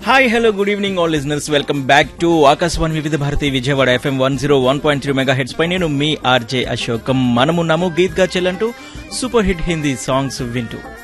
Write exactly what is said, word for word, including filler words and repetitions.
Hi hello good evening all listeners, welcome back to Akashvani వివిధ Bharati Vijayawada FM one zero one point three mega heads పై నేను మీ RJ అశోకం. మనమున్నాము Geet గా చెల్లంటూ super hit Hindi songs వింటూ.